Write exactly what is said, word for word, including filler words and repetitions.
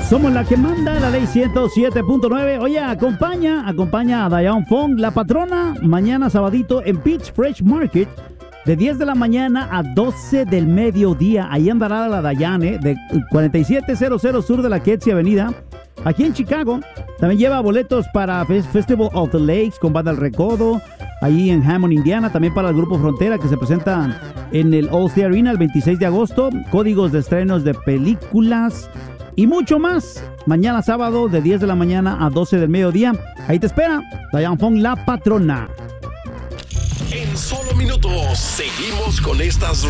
Somos la que manda, la ley ciento siete punto nueve. Oye, acompaña, acompaña a Diane Fong, la patrona, mañana sabadito en Peach Fresh Market, de diez de la mañana a doce del mediodía. Ahí andará la Diane, de cuarenta y siete cero cero sur de la Kedzie Avenida, aquí en Chicago. También lleva boletos para Festival of the Lakes con Banda El Recodo, ahí en Hammond, Indiana. También para el Grupo Frontera, que se presentan en el All-State Arena el veintiséis de agosto. Códigos de estrenos de películas y mucho más. Mañana sábado de diez de la mañana a doce del mediodía. Ahí te espera Diane Fong, la patrona. En solo minutos seguimos con estas